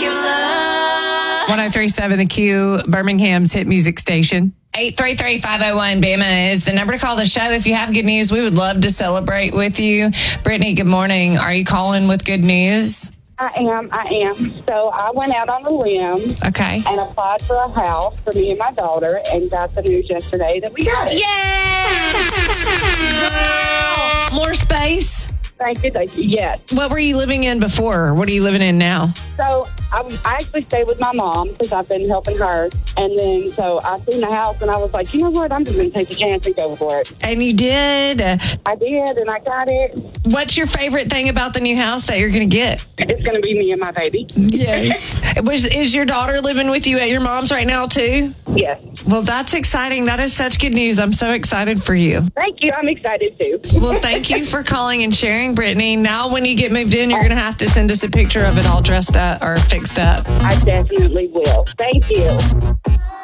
your love. 103.7 The Q, Birmingham's hit music station. 833-501-BAMA is the number to call the show. If you have good news, we would love to celebrate with you. Brittany, good morning. Are you calling with good news? I am. So I went out on a limb Okay. and applied for a house for me and my daughter and got the news yesterday that we got it. Yes! Girl! More space? Thank you. Yes. What were you living in before? What are you living in now? So I actually stayed with my mom because I've been helping her. And then so I seen the house and I was like, you know what? I'm just going to take a chance and go for it. And you did? I did, and I got it. What's your favorite thing about the new house that you're going to get? It's going to be me and my baby. Yes. Is your daughter living with you at your mom's right now, too? Yes. Well, that's exciting. That is such good news. I'm so excited for you. Thank you. I'm excited, too. Well, thank you for calling and sharing, Brittany. Now, when you get moved in, you're going to have to send us a picture of it all dressed up or fixed up. I definitely will. Thank you.